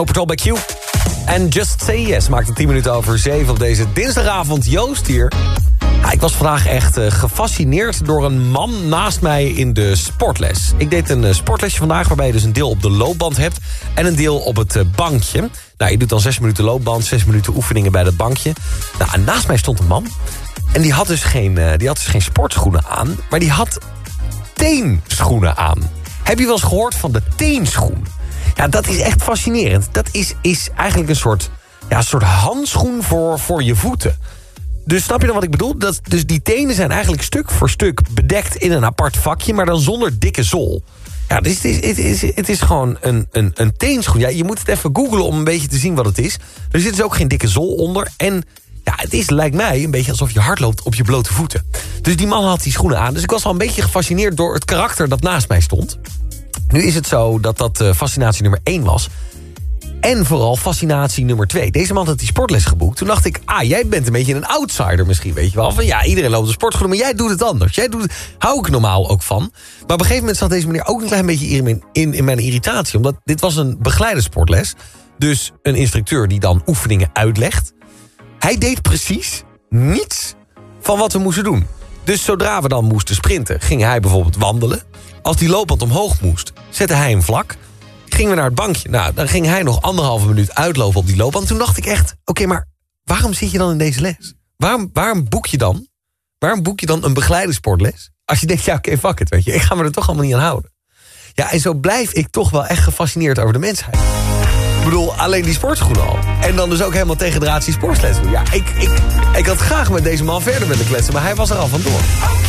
Patrol bij Q. En Just Say Yes maakt het 10 minuten over 7 op deze dinsdagavond. Joost hier. Ja, ik was vandaag echt gefascineerd door een man naast mij in de sportles. Ik deed een sportlesje vandaag waarbij je dus een deel op de loopband hebt... en een deel op het bankje. Nou, je doet dan 6 minuten loopband, 6 minuten oefeningen bij dat bankje. Nou, en naast mij stond een man. En die had dus geen sportschoenen aan, maar die had teenschoenen aan. Heb je wel eens gehoord van de teenschoen? Ja, dat is echt fascinerend. Dat is eigenlijk een soort handschoen voor je voeten. Dus snap je dan wat ik bedoel? Dus die tenen zijn eigenlijk stuk voor stuk bedekt in een apart vakje... maar dan zonder dikke zool. Ja, dus het is gewoon een teenschoen. Ja, je moet het even googlen om een beetje te zien wat het is. Er zit dus ook geen dikke zool onder. En ja, lijkt mij een beetje alsof je hardloopt op je blote voeten. Dus die man had die schoenen aan. Dus ik was al een beetje gefascineerd door het karakter dat naast mij stond. Nu is het zo dat fascinatie nummer 1 was... en vooral fascinatie nummer 2. Deze man had die sportles geboekt. Toen dacht ik, jij bent een beetje een outsider misschien, weet je wel. Van ja, iedereen loopt de sportschoenen, maar jij doet het anders. Hou ik normaal ook van. Maar op een gegeven moment zat deze meneer ook een klein beetje in mijn irritatie. Omdat dit was een begeleide sportles. Dus een instructeur die dan oefeningen uitlegt. Hij deed precies niets van wat we moesten doen. Dus zodra we dan moesten sprinten, ging hij bijvoorbeeld wandelen. Als die loopband omhoog moest, zette hij hem vlak. Gingen we naar het bankje. Nou, dan ging hij nog 1,5 minuut uitlopen op die loopband. Toen dacht ik echt, oké, maar waarom zit je dan in deze les? Waarom boek je dan een begeleide sportles? Als je denkt, ja, oké, fuck it, weet je. Ik ga me er toch allemaal niet aan houden. Ja, en zo blijf ik toch wel echt gefascineerd over de mensheid. Ik bedoel, alleen die sportschoenen al. En dan dus ook helemaal tegen de ratie sportsles doen. Ja, ik had graag met deze man verder willen kletsen, maar hij was er al vandoor.